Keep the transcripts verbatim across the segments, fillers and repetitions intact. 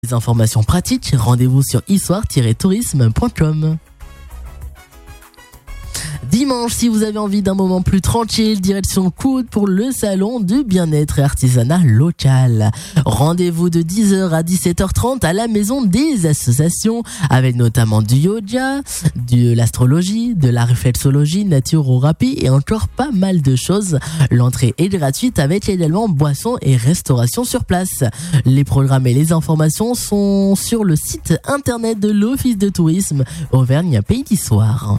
Des informations pratiques, rendez-vous sur histoire tiret tourisme point com. Dimanche, si vous avez envie d'un moment plus tranquille, direction Coude pour le salon du bien-être et artisanat local. Rendez-vous de dix heures à dix-sept heures trente à la maison des associations, avec notamment du yoga, de l'astrologie, de la réflexologie, naturopathie et encore pas mal de choses. L'entrée est gratuite avec également boissons et restauration sur place. Les programmes et les informations sont sur le site internet de l'Office de tourisme Auvergne Pays d'Issoire.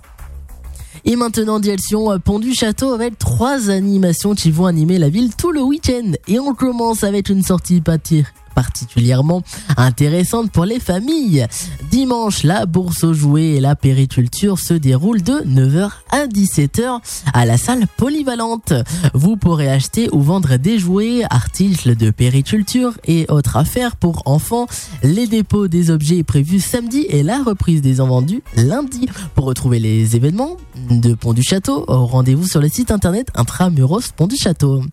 Et maintenant, direction Pont du Château avec trois animations qui vont animer la ville tout le week-end. Et on commence avec une sortie pâtir. particulièrement intéressante pour les familles. Dimanche, la bourse aux jouets et la périculture se déroulent de neuf heures à dix-sept heures à la salle polyvalente. Vous pourrez acheter ou vendre des jouets, articles de périculture et autres affaires pour enfants. Les dépôts des objets est prévu samedi et la reprise des invendus lundi. Pour retrouver les événements de Pont du Château, rendez-vous sur le site internet Intramuros Pont du Château.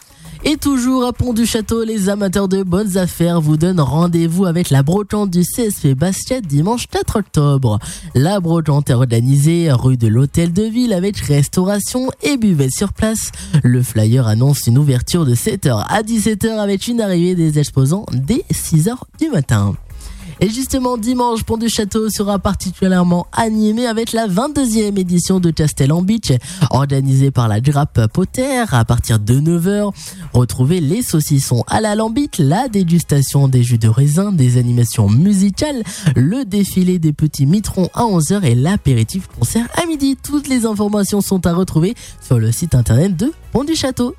Et toujours à Pont du Château, les amateurs de bonnes affaires vous donnent rendez-vous avec la brocante du C S P Basket dimanche quatre octobre. La brocante est organisée rue de l'Hôtel de Ville avec restauration et buvette sur place. Le flyer annonce une ouverture de sept heures à dix-sept heures avec une arrivée des exposants dès six heures du matin. Et justement, dimanche, Pont du Château sera particulièrement animé avec la vingt-deuxième édition de Castellan Beach, organisée par la Grappe Potter à partir de neuf heures. Retrouvez les saucissons à l'alambic, la dégustation des jus de raisin, des animations musicales, le défilé des petits mitrons à onze heures et l'apéritif concert à midi. Toutes les informations sont à retrouver sur le site internet de Pont du Château.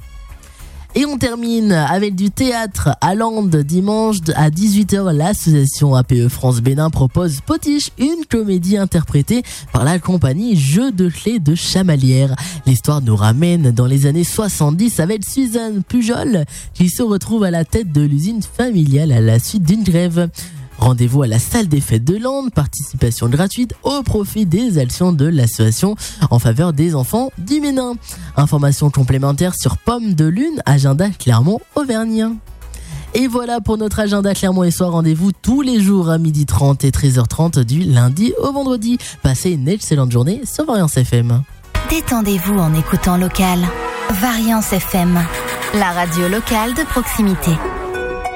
Et on termine avec du théâtre à Lande dimanche à dix-huit heures. L'association A P E France Bénin propose Potiche, une comédie interprétée par la compagnie Jeux de clés de Chamalières. L'histoire nous ramène dans les années soixante-dix avec Suzanne Pujol qui se retrouve à la tête de l'usine familiale à la suite d'une grève. Rendez-vous à la salle des fêtes de Lande, participation gratuite au profit des actions de l'association en faveur des enfants du Bénin. Informations complémentaires sur Pomme de Lune, agenda Clermont-Auvergne. Et voilà pour notre agenda Clermont et Soir. Rendez-vous tous les jours à midi trente et treize heures trente du lundi au vendredi. Passez une excellente journée sur Variance F M. Détendez-vous en écoutant local. Variance F M, la radio locale de proximité.